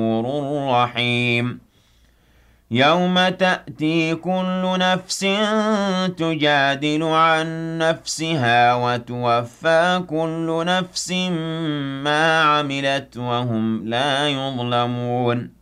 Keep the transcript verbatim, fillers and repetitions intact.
رحيم يوم تأتي كل نفس تجادل عن نفسها وتوفى كل نفس ما عملت وهم لا يظلمون